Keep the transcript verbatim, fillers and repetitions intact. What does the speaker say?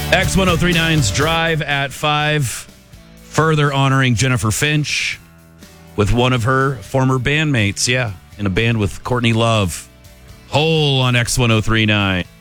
X ten thirty-nine's Drive at five, further honoring Jennifer Finch with one of her former bandmates. Yeah, in a band with Courtney Love. Hole on X ten thirty-nine.